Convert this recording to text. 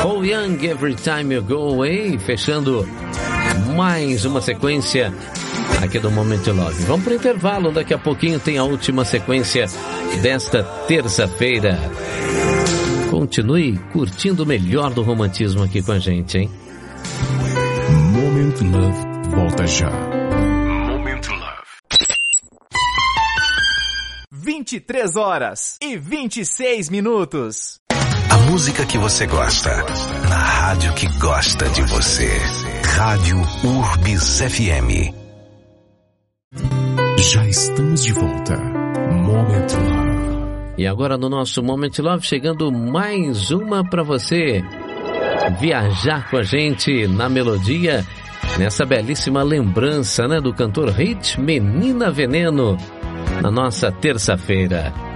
Paul Young, Every Time You Go Away, fechando mais uma sequência aqui do Moment Love. Vamos pro intervalo, daqui a pouquinho tem a última sequência desta terça-feira. Continue curtindo o melhor do romantismo aqui com a gente, hein? Moment Love volta já. Moment Love. 23 horas e 26 minutos. A música que você gosta, na rádio que gosta de você. Rádio Urbis FM. Já estamos de volta. Moment Love. E agora no nosso Moment Love, chegando mais uma para você viajar com a gente na melodia, nessa belíssima lembrança, né, do cantor hit Menina Veneno, na nossa terça-feira.